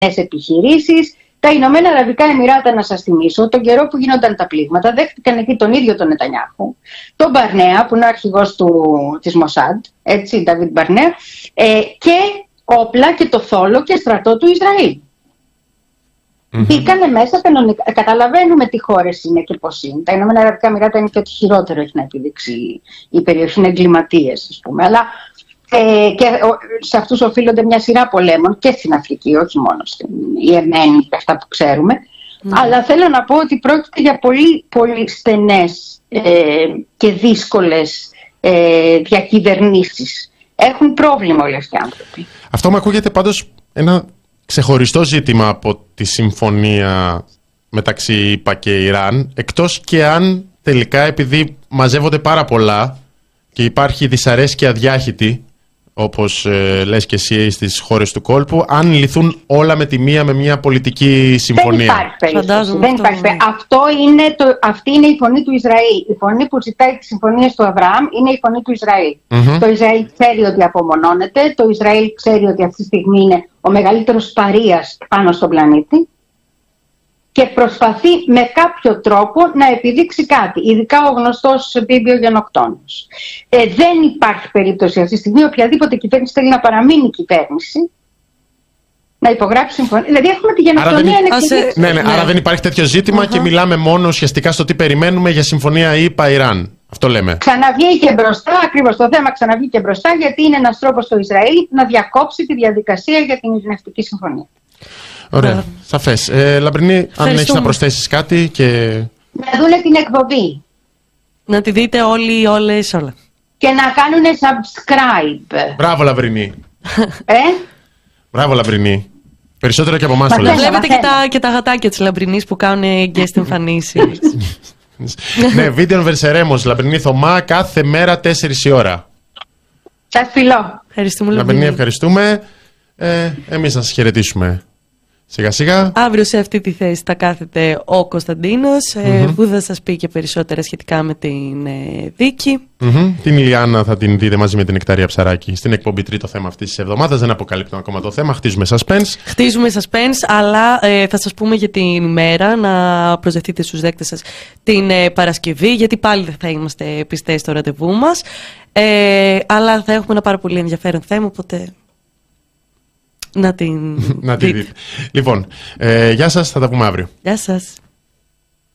επιχειρήσεις. Τα Ηνωμένα Αραβικά Εμιράτα, να σας θυμίσω, τον καιρό που γίνονταν τα πλήγματα, δέχτηκαν εκεί τον ίδιο τον Νετανιάχου, τον Μπαρνέα, που είναι ο αρχηγός της Μοσάντ, έτσι, Νταβίτ Μπαρνέα, και όπλα και το θόλο και στρατό του Ισραήλ. Μπήκανε μέσα κανονικά. Καταλαβαίνουμε τι χώρες είναι και πώς είναι. Τα Ηνωμένα Αραβικά Εμιράτα είναι και ό,τι χειρότερο έχει να επιδείξει η περιοχή, είναι εγκληματίες, ας πούμε. Αλλά και σε αυτούς οφείλονται μια σειρά πολέμων και στην Αφρική, όχι μόνο στην Ιεμένη και αυτά που ξέρουμε. Αλλά θέλω να πω ότι πρόκειται για πολύ, πολύ στενές και δύσκολες διακυβερνήσεις. Έχουν πρόβλημα όλοι αυτοί οι άνθρωποι. Αυτό μου ακούγεται πάντως ένα ξεχωριστό ζήτημα από τη συμφωνία μεταξύ ΗΠΑ και Ιράν, εκτός και αν τελικά, επειδή μαζεύονται πάρα πολλά και υπάρχει δυσαρέσκεια αδιάχυτη, όπως λες και εσύ στις χώρες του κόλπου, αν λυθούν όλα με τη μία, με μια πολιτική συμφωνία. Δεν υπάρχει περίπτωση. Αυτή είναι η φωνή του Ισραήλ. Η φωνή που ζητάει τις συμφωνίες του Αβραάμ είναι η φωνή του Ισραήλ. Το Ισραήλ ξέρει ότι απομονώνεται. Το Ισραήλ ξέρει ότι αυτή τη στιγμή είναι ο μεγαλύτερος παρείας πάνω στον πλανήτη και προσπαθεί με κάποιο τρόπο να επιδείξει κάτι, ειδικά ο γνωστός Μπίμπι ο γενοκτόνος. Δεν υπάρχει περίπτωση αυτή τη στιγμή οποιαδήποτε κυβέρνηση θέλει να παραμείνει κυβέρνηση να υπογράψει συμφωνία. Δηλαδή έχουμε τη γενοκτονία άρα δεν υπάρχει τέτοιο ζήτημα και μιλάμε μόνο ουσιαστικά στο τι περιμένουμε για συμφωνία ΗΠΑ-Ιράν. Αυτό λέμε. Ξαναβγήκε μπροστά, ακριβώς το θέμα ξαναβγήκε μπροστά, γιατί είναι ένας τρόπος στο Ισραήλ να διακόψει τη διαδικασία για την ειρηνευτική συμφωνία. Ωραία, σαφές. Λαμπρινή, αν έχεις να προσθέσεις κάτι και... Να δούνε την εκπομπή. Να τη δείτε όλοι, όλες, όλα. Και να κάνουν subscribe. Μπράβο, Λαμπρινή. Μπράβο, Λαμπρινή. Περισσότερο και από εμάς το λέμε. Βλέπετε και τα γατάκια της Λαμπρινής που κάνουν guest εμφανίσεις. Ναι, βίντεο Βερσερέμος, Λαμπρινή Θωμά, κάθε μέρα 4 η ώρα. Σας φιλώ. Ευχαριστούμε, Λαμπρινή, ευχαριστούμε. Εμείς να σας χαιρετήσουμε. Σιγά σιγά. Αύριο σε αυτή τη θέση θα κάθεται ο Κωνσταντίνος που θα σας πει και περισσότερα σχετικά με την δίκη. Την Ηλιάνα θα την δείτε μαζί με την Νεκταρία Ψαράκη στην εκπομπή Τρίτο Θέμα αυτής της εβδομάδας. Δεν αποκαλύπτουμε ακόμα το θέμα. Χτίζουμε suspense. Χτίζουμε suspense, αλλά θα σας πούμε για την ημέρα να προσδεθείτε στους δέκτες σας την Παρασκευή, γιατί πάλι δεν θα είμαστε πιστές στο ραντεβού μας. Αλλά θα έχουμε ένα πάρα πολύ ενδιαφέρον θέμα, οπότε... Να την δείτε. Λοιπόν, γεια σας, θα τα πούμε αύριο. Γεια σας.